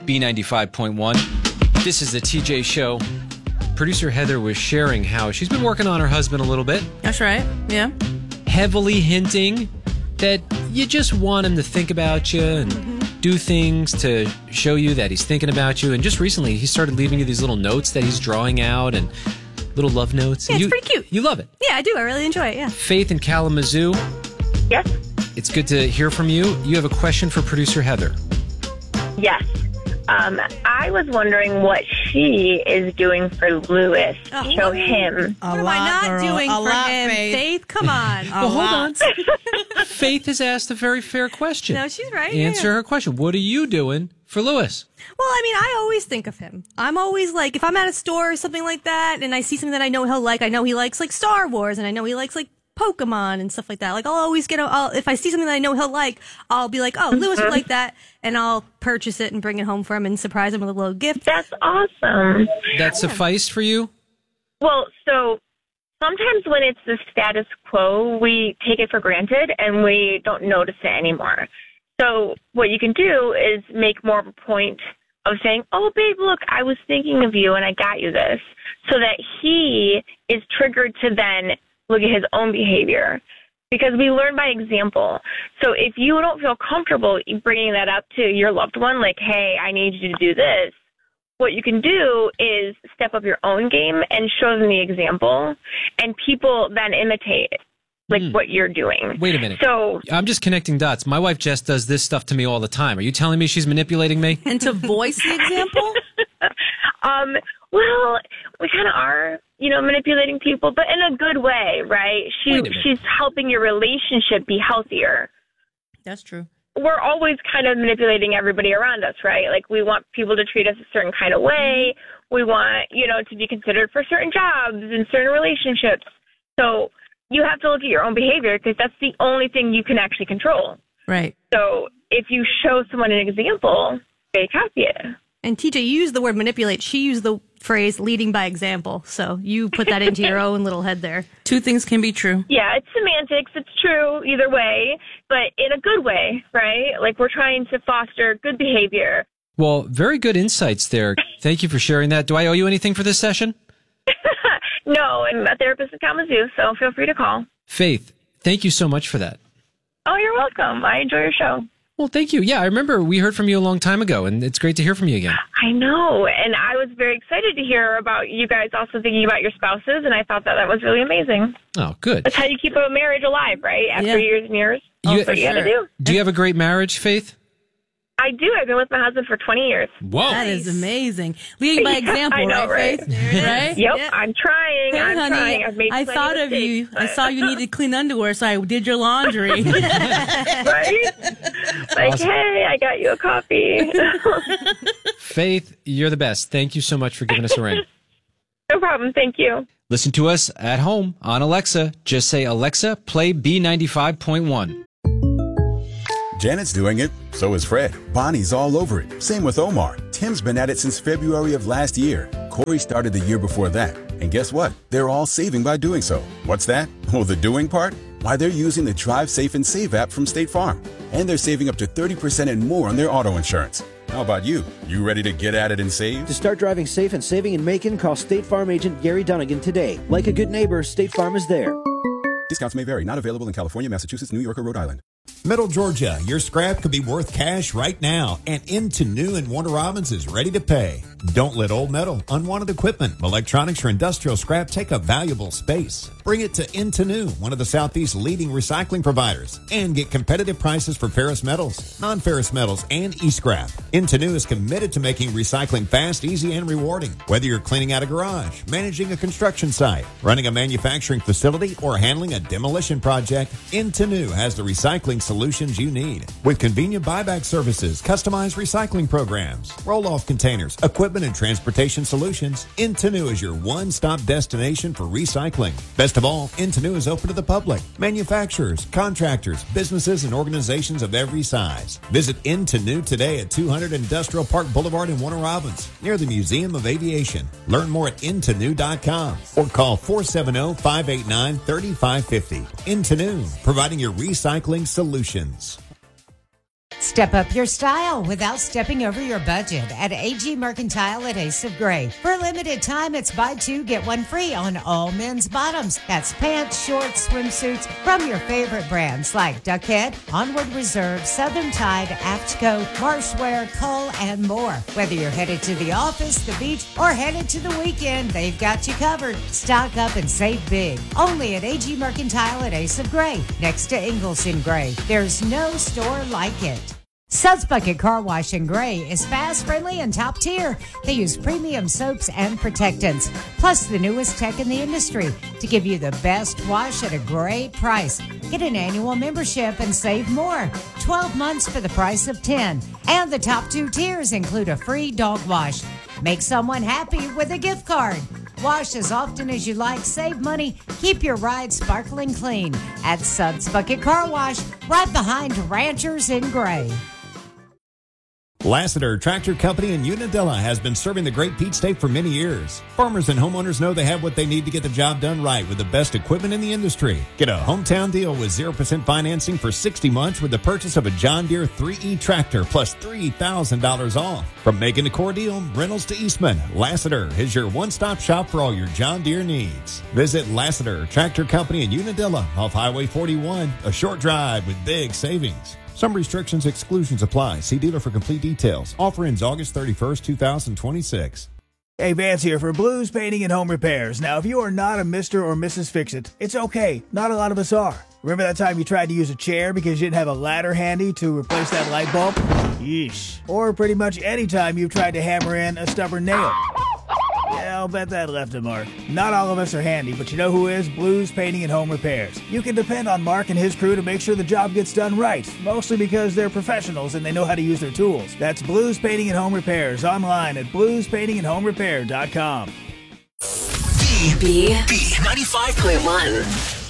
B95.1. This is the TJ Show. Producer Heather was sharing how she's been working on her husband a little bit. That's right. Yeah. Heavily hinting that you just want him to think about you and do things to show you that he's thinking about you. And just recently, he started leaving you these little notes that he's drawing out and little love notes. Yeah, it's pretty cute. You love it. Yeah, I do. I really enjoy it, yeah. Faith in Kalamazoo. Yes. It's good to hear from you. You have a question for producer Heather. Yes. I was wondering what she is doing for Lewis to show him. What am I not doing for him, Faith? Come on. Well, hold on. Faith has asked a very fair question. No, she's right. Answer her question. What are you doing for Lewis? Well, I mean, I always think of him. I'm always like, if I'm at a store or something like that, and I see something that I know he'll like, I know he likes like Star Wars, and I know he likes like Pokemon and stuff like that. Like, I'll always if I see something that I know he'll like, I'll be like, oh, Lewis would like that, and I'll purchase it and bring it home for him and surprise him with a little gift. That's awesome. That sufficed for you? Well, so sometimes when it's the status quo, we take it for granted and we don't notice it anymore. So what you can do is make more of a point of saying, oh, babe, look, I was thinking of you and I got you this, so that he is triggered to then look at his own behavior, because we learn by example. So if you don't feel comfortable bringing that up to your loved one, like, hey, I need you to do this, what you can do is step up your own game and show them the example, and people then imitate what you're doing. Wait a minute. So I'm just connecting dots. My wife Jess does this stuff to me all the time. Are you telling me she's manipulating me? And to voice the example? Well, we kind of are, manipulating people, but in a good way, right? She's helping your relationship be healthier. That's true. We're always kind of manipulating everybody around us, right? Like, we want people to treat us a certain kind of way. We want, to be considered for certain jobs and certain relationships. So you have to look at your own behavior, because that's the only thing you can actually control. Right. So if you show someone an example, they copy it. And TJ, you used the word manipulate. She used the phrase leading by example. So you put that into your own little head there. Two things can be true. Yeah, it's semantics. It's true either way, but in a good way, right? Like, we're trying to foster good behavior. Well, very good insights there. Thank you for sharing that. Do I owe you anything for this session? No, I'm a therapist in Kalamazoo, so feel free to call. Faith, thank you so much for that. Oh, you're welcome. I enjoy your show. Well, thank you. Yeah, I remember we heard from you a long time ago, and it's great to hear from you again. I know, and I was very excited to hear about you guys also thinking about your spouses, and I thought that was really amazing. Oh, good. That's how you keep a marriage alive, right? After years and years. That's what you gotta do. Do you have a great marriage, Faith? I do. I've been with my husband for 20 years. Whoa. That is amazing. Leading by example, I know, right, right? Faith? Right? Yep, I'm trying. Hey, I'm honey, trying. I've made I plenty thought of mistakes, you. but- I saw you needed clean underwear, so I did your laundry. Right? Like, Awesome. hey, I got you a coffee. Faith, you're the best. Thank you so much for giving us a ring. No problem. Thank you. Listen to us at home on Alexa. Just say, Alexa, play B95.1. Janet's doing it. So is Fred. Bonnie's all over it. Same with Omar. Tim's been at it since February of last year. Corey started the year before that. And guess what? They're all saving by doing so. What's that? Oh, the doing part? Why, they're using the Drive Safe and Save app from State Farm. And they're saving up to 30% and more on their auto insurance. How about you? You ready to get at it and save? To start driving safe and saving in Macon, call State Farm agent Gary Dunnigan today. Like a good neighbor, State Farm is there. Discounts may vary. Not available in California, Massachusetts, New York, or Rhode Island. Middle Georgia, your scrap could be worth cash right now, and Into New in Warner Robins is ready to pay. Don't let old metal, unwanted equipment, electronics, or industrial scrap take up valuable space. Bring it to Into New, one of the Southeast's leading recycling providers, and get competitive prices for ferrous metals, non-ferrous metals, and e-scrap. Into New is committed to making recycling fast, easy, and rewarding. Whether you're cleaning out a garage, managing a construction site, running a manufacturing facility, or handling a demolition project, Into New has the recycling solutions you need. With convenient buyback services, customized recycling programs, roll-off containers, equipment and transportation solutions, Into New is your one-stop destination for recycling. Best of all, Into New is open to the public, manufacturers, contractors, businesses, and organizations of every size. Visit Into New today at 200 Industrial Park Boulevard in Warner Robins, near the Museum of Aviation. Learn more at intonew.com or call 470-589-3550. Into New, providing your recycling solutions. Step up your style without stepping over your budget at AG Mercantile at Ace of Gray. For a limited time, it's buy two, get one free on all men's bottoms. That's pants, shorts, swimsuits from your favorite brands like Duckhead, Onward Reserve, Southern Tide, Aftco, Marshwear, Cull, and more. Whether you're headed to the office, the beach, or headed to the weekend, they've got you covered. Stock up and save big. Only at AG Mercantile at Ace of Gray, next to Ingalls in Gray. There's no store like it. Suds Bucket Car Wash in Gray is fast, friendly, and top tier. They use premium soaps and protectants, plus the newest tech in the industry to give you the best wash at a great price. Get an annual membership and save more. 12 months for the price of 10. And the top 2 tiers include a free dog wash. Make someone happy with a gift card. Wash as often as you like, save money, keep your ride sparkling clean at Suds Bucket Car Wash, right behind Ranchers in Gray. Lassiter Tractor Company in Unadilla has been serving the Great Peach State for many years. Farmers and homeowners know they have what they need to get the job done right with the best equipment in the industry. Get a hometown deal with 0% financing for 60 months with the purchase of a John Deere 3E tractor plus $3,000 off. From Macon to Cordele, Reynolds to Eastman, Lassiter is your one-stop shop for all your John Deere needs. Visit Lassiter Tractor Company in Unadilla off Highway 41, a short drive with big savings. Some restrictions, exclusions apply. See dealer for complete details. Offer ends August 31st, 2026. Hey, Vance here for Blues Painting and Home Repairs. Now, if you are not a Mr. or Mrs. Fix-It, it's okay. Not a lot of us are. Remember that time you tried to use a chair because you didn't have a ladder handy to replace that light bulb? Yeesh. Or pretty much any time you've tried to hammer in a stubborn nail. Yeah, I'll bet that left a mark. Not all of us are handy, but you know who is? Blues Painting and Home Repairs. You can depend on Mark and his crew to make sure the job gets done right, mostly because they're professionals and they know how to use their tools. That's Blues Painting and Home Repairs online at bluespaintingandhomerepair.com. B 95.1.